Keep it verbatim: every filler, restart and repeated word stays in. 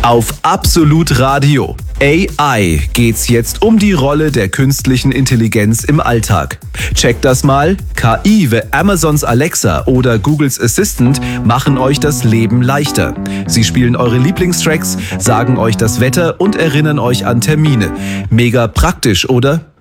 Auf Absolut Radio A I geht's jetzt um die Rolle der künstlichen Intelligenz im Alltag. Checkt das mal. K I wie Amazons Alexa oder Googles Assistant machen euch das Leben leichter. Sie spielen eure Lieblingstracks, sagen euch das Wetter und erinnern euch an Termine. Mega praktisch, oder?